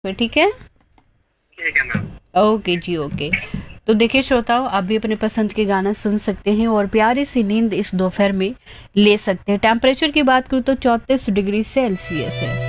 ठीक है। ठीक है मैम। ओके जी, ओके। तो देखिए श्रोताओ, आप भी अपने पसंद के गाना सुन सकते हैं और प्यारी सी नींद इस दोपहर में ले सकते हैं। टेम्परेचर की बात करूँ तो 34 डिग्री सेल्सियस है।